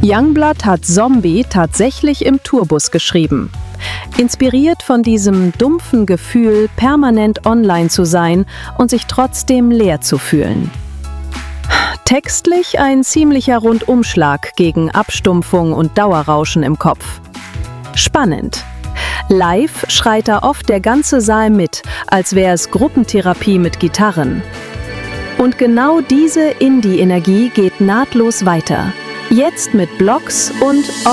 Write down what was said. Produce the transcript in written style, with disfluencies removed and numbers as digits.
Youngblood hat Zombie tatsächlich im Tourbus geschrieben. Inspiriert von diesem dumpfen Gefühl, permanent online zu sein und sich trotzdem leer zu fühlen. Textlich ein ziemlicher Rundumschlag gegen Abstumpfung und Dauerrauschen im Kopf. Spannend. Live schreit da oft der ganze Saal mit, als wäre es Gruppentherapie mit Gitarren. Und genau diese Indie-Energie geht nahtlos weiter. Jetzt mit Blocks und